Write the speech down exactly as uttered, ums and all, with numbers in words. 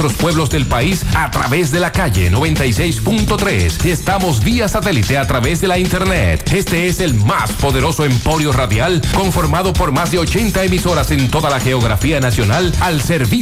otros pueblos del país a través de la calle noventa y seis punto tres. Estamos vía satélite a través de la internet. Este es el más poderoso emporio radial conformado por más de ochenta emisoras en toda la geografía nacional al servicio